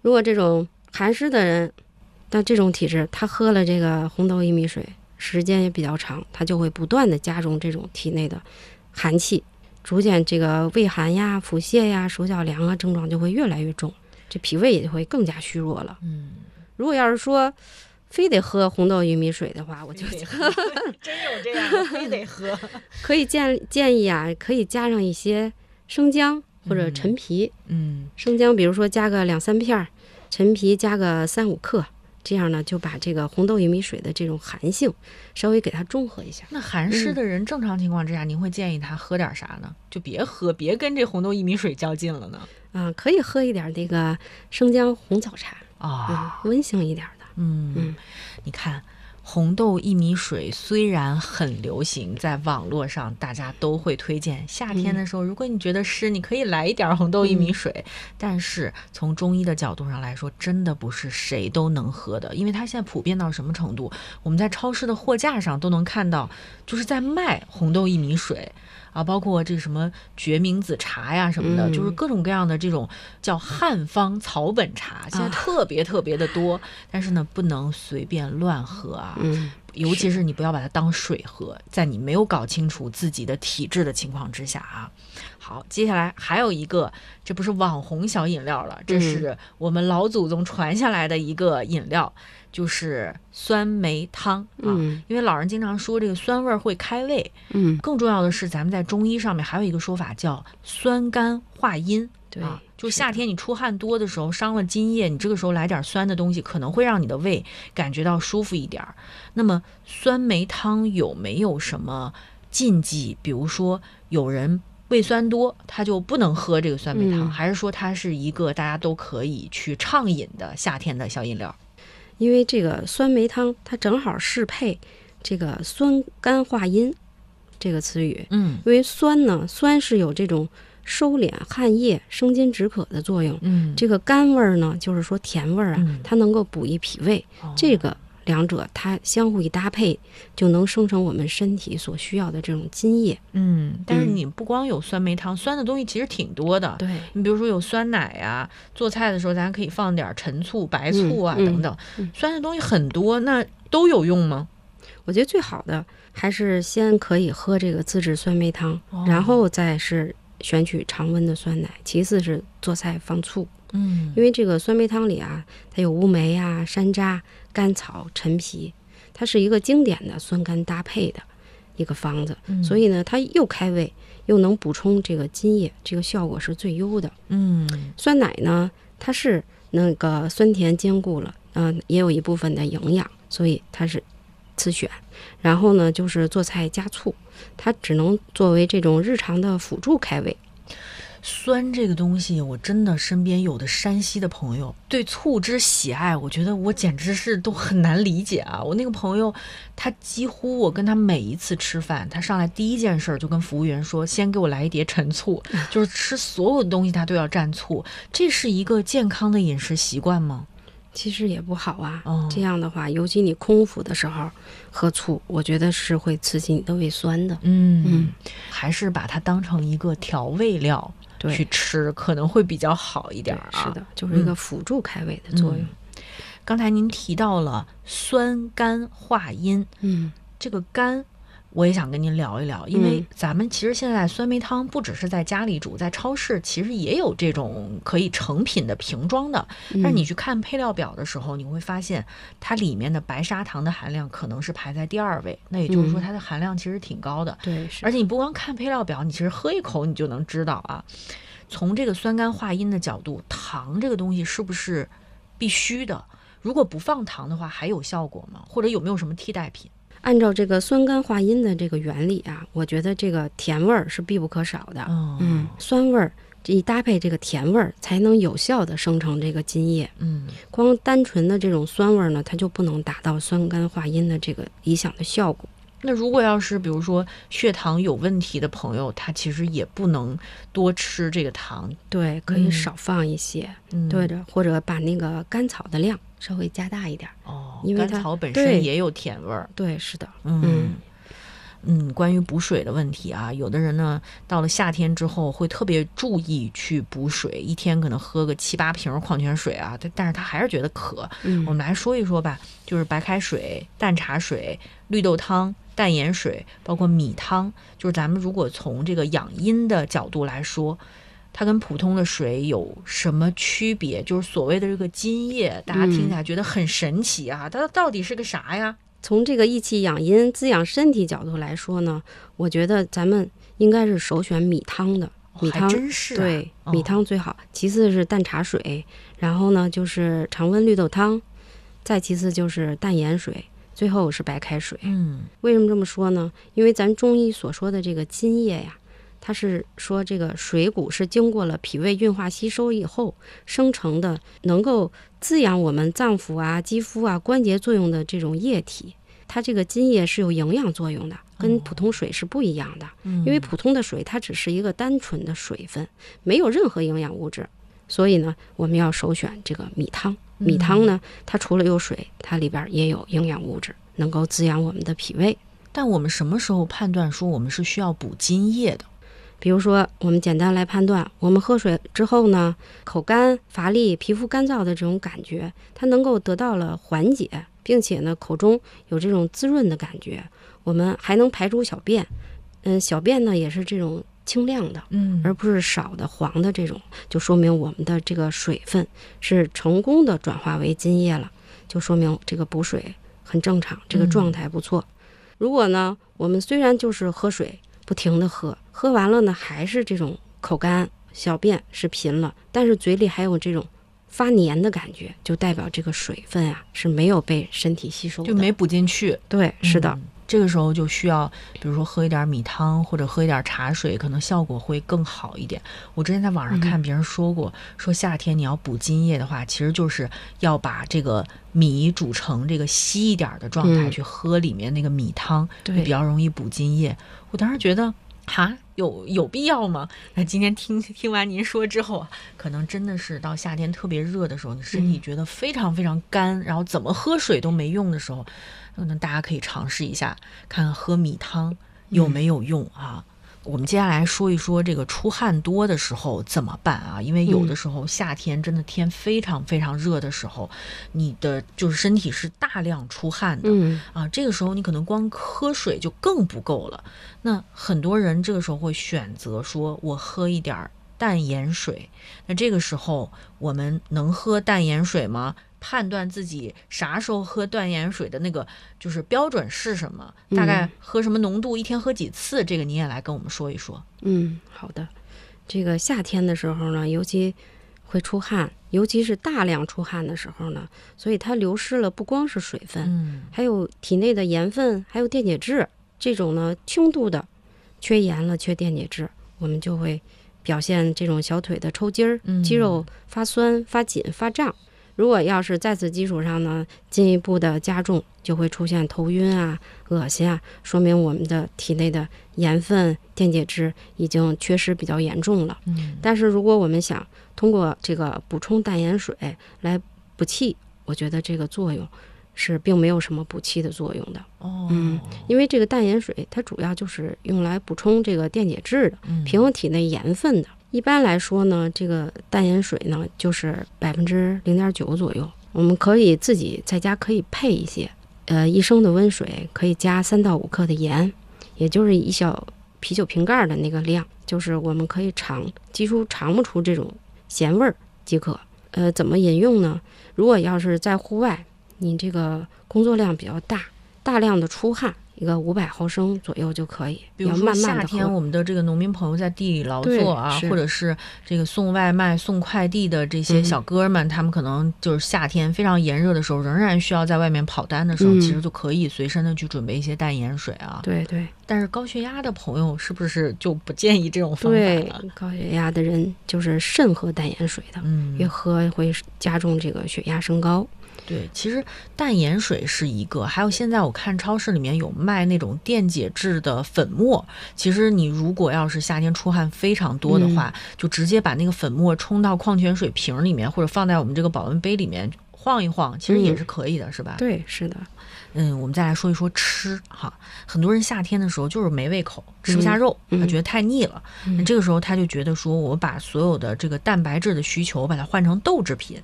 如果这种寒湿的人，但这种体质，他喝了这个红豆薏米水时间也比较长，他就会不断的加重这种体内的寒气，逐渐这个胃寒呀、腹泻呀、手脚凉啊症状就会越来越重，这脾胃也会更加虚弱了。如果要是说非得喝红豆薏米水的话，我就真有这样的，非得喝。 可以建议啊，可以加上一些生姜或者陈皮。生姜比如说加个2-3片，陈皮加个3-5克，这样呢就把这个红豆薏米水的这种寒性稍微给它中和一下。 那寒湿的人正常情况之下，您会建议他喝点啥呢？就别跟这红豆薏米水较劲了呢。 可以喝一点这个生姜红枣茶温性一点的。 你看红豆薏米水虽然很流行，在网络上大家都会推荐，夏天的时候如果你觉得湿，你可以来一点红豆薏米水，但是从中医的角度上来说，真的不是谁都能喝的，因为它现在普遍到什么程度，我们在超市的货架上都能看到，就是在卖红豆薏米水啊，包括这什么决明子茶呀什么的，就是各种各样的这种叫汉方草本茶，现在特别特别的多，但是呢不能随便乱喝啊。尤其是你不要把它当水喝，在你没有搞清楚自己的体质的情况之下啊。好，接下来还有一个，这不是网红小饮料了，这是我们老祖宗传下来的一个饮料，就是酸梅汤啊。因为老人经常说这个酸味会开胃，更重要的是咱们在中医上面还有一个说法叫酸甘化阴。对，就夏天你出汗多的时候，伤了津液，你这个时候来点酸的东西，可能会让你的胃感觉到舒服一点。那么酸梅汤有没有什么禁忌？比如说有人胃酸多，他就不能喝这个酸梅汤，还是说它是一个大家都可以去畅饮的夏天的小饮料？ 因为这个酸梅汤它正好适配这个酸甘化阴这个词语。因为酸是有这种收敛汗液、生津止渴的作用。这个甘味儿呢，就是说甜味儿啊，它能够补益脾胃。这个两者它相互一搭配，就能生成我们身体所需要的这种津液。 但是你不光有酸梅汤，酸的东西其实挺多的。对，你比如说有酸奶呀，做菜的时候咱可以放点陈醋、白醋啊等等，酸的东西很多，那都有用吗？ 我觉得最好的还是先可以喝这个自制酸梅汤，然后再是选取常温的酸奶，其次是做菜放醋。因为这个酸梅汤里啊，它有乌梅啊、山楂、甘草、陈皮，它是一个经典的酸甘搭配的一个方子，所以呢，它又开胃又能补充这个津液，这个效果是最优的。酸奶呢，它是那个酸甜兼顾了，也有一部分的营养，所以它是次选。然后呢，就是做菜加醋，它只能作为这种日常的辅助开胃。 酸这个东西，我真的身边有的山西的朋友对醋之喜爱，我觉得我简直是都很难理解啊！我那个朋友，他几乎我跟他每一次吃饭，他上来第一件事就跟服务员说：“先给我来一碟陈醋。”就是吃所有的东西他都要蘸醋，这是一个健康的饮食习惯吗？ 其实也不好啊。这样的话，尤其你空腹的时候喝醋，我觉得是会刺激你的胃酸的。 还是把它当成一个调味料去吃可能会比较好一点啊。 是的，就是一个辅助开胃的作用。 刚才您提到了酸甘化阴，这个甘我也想跟您聊一聊，因为咱们其实现在酸梅汤不只是在家里煮，在超市其实也有这种可以成品的瓶装的，但是你去看配料表的时候，你会发现它里面的白砂糖的含量可能是排在第2位，那也就是说它的含量其实挺高的。 对， 而且你不光看配料表，你其实喝一口你就能知道啊。从这个酸甘化阴的角度，糖这个东西是不是必须的？如果不放糖的话，还有效果吗？或者有没有什么替代品？ 按照这个酸甘化阴的这个原理啊，我觉得这个甜味儿是必不可少的。酸味儿一搭配这个甜味儿，才能有效的生成这个津液。光单纯的这种酸味儿呢，它就不能达到酸甘化阴的这个理想的效果。 那如果要是比如说血糖有问题的朋友，他其实也不能多吃这个糖。 对，可以少放一些。对的，或者把那个甘草的量稍微加大一点。因为甘草本身也有甜味儿。 对，是的。 关于补水的问题啊，有的人呢到了夏天之后会特别注意去补水，一天可能喝个7-8瓶矿泉水啊，但是他还是觉得渴。我们来说一说吧，就是白开水、淡茶水、绿豆汤、淡盐水，包括米汤，就是咱们如果从这个养阴的角度来说，它跟普通的水有什么区别？就是所谓的这个津液，大家听起来觉得很神奇啊，它到底是个啥呀？ 从这个益气养阴、滋养身体角度来说呢，我觉得咱们应该是首选米汤的。米汤还真是对，米汤最好。其次是淡茶水，然后呢就是常温绿豆汤，再其次就是淡盐水，最后是白开水。为什么这么说呢？因为咱中医所说的这个津液呀，它是说这个水谷是经过了脾胃运化吸收以后生成的，能够滋养我们脏腑啊、肌肤啊、关节作用的这种液体。它这个津液是有营养作用的，跟普通水是不一样的。因为普通的水它只是一个单纯的水分，没有任何营养物质，所以呢我们要首选这个米汤。米汤呢它除了有水，它里边也有营养物质，能够滋养我们的脾胃。 但我们什么时候判断说我们是需要补津液的？ 比如说我们简单来判断，我们喝水之后呢，口干乏力、皮肤干燥的这种感觉，它能够得到了缓解，并且呢口中有这种滋润的感觉，我们还能排出小便。小便呢也是这种清亮的，而不是少的黄的这种，就说明我们的这个水分是成功的转化为津液了，就说明这个补水很正常，这个状态不错。如果呢我们虽然就是喝水不停的喝完了呢还是这种口干，小便是频了，但是嘴里还有这种发黏的感觉，就代表这个水分啊是没有被身体吸收的， 就没补进去。 对，是的。 这个时候就需要比如说喝一点米汤或者喝一点茶水，可能效果会更好一点。我之前在网上看别人说过，说夏天你要补津液的话，其实就是要把这个米煮成这个稀一点的状态去喝里面那个米汤，会比较容易补津液。我当时觉得有必要吗？那今天听完您说之后啊，可能真的是到夏天特别热的时候，你身体觉得非常非常干，然后怎么喝水都没用的时候，可能大家可以尝试一下，看看喝米汤有没有用啊。我们接下来说一说这个出汗多的时候怎么办啊？因为有的时候夏天真的天非常非常热的时候，你的就是身体是大量出汗的，这个时候你可能光喝水就更不够了。那很多人这个时候会选择说我喝一点淡盐水，那这个时候我们能喝淡盐水吗？判断自己啥时候喝淡盐水的那个就是标准是什么？大概喝什么浓度？一天喝几次？这个你也来跟我们说一说。 好的。这个夏天的时候呢，尤其会出汗，尤其是大量出汗的时候呢，所以它流失了不光是水分，还有体内的盐分，还有电解质。这种呢轻度的缺盐了、缺电解质，我们就会表现这种小腿的抽筋儿、肌肉发酸、发紧、发胀。如果要是在此基础上呢进一步的加重，就会出现头晕啊、恶心啊，说明我们的体内的盐分、电解质已经缺失比较严重了。但是如果我们想通过这个补充淡盐水来补气，我觉得这个作用是并没有什么补气的作用的。因为这个淡盐水它主要就是用来补充这个电解质的，平衡体内盐分的。一般来说呢，这个淡盐水呢就是0.9%左右，我们可以自己在家可以配一些，1升的温水可以加3到5克的盐，也就是一小啤酒瓶盖的那个量，就是我们可以尝不出这种咸味儿即可。怎么饮用呢？如果要是在户外，你这个工作量比较大，大量的出汗，一个500毫升左右就可以。 比如说夏天我们的这个农民朋友在地里劳作啊，或者是这个送外卖送快递的这些小哥们，他们可能就是夏天非常炎热的时候，仍然需要在外面跑单的时候，其实就可以随身的去准备一些淡盐水啊。 对。 但是高血压的朋友是不是就不建议这种方法了？ 对，高血压的人就是慎喝淡盐水的，越喝会加重这个血压升高。 对，其实淡盐水是一个，还有现在我看超市里面有卖那种电解质的粉末，其实你如果要是夏天出汗非常多的话，就直接把那个粉末冲到矿泉水瓶里面，或者放在我们这个保温杯里面， 晃一晃，其实也是可以的，是吧？ 对，是的。 我们再来说一说吃哈，很多人夏天的时候就是没胃口，吃不下肉，他觉得太腻了，那这个时候他就觉得说，我把所有的这个蛋白质的需求把它换成豆制品，